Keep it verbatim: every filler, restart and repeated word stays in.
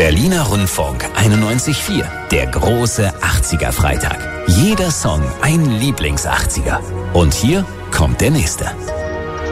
Berliner Rundfunk einundneunzig Komma vier. Der große achtziger-Freitag. Jeder Song ein Lieblings-achtziger. Und hier kommt der nächste.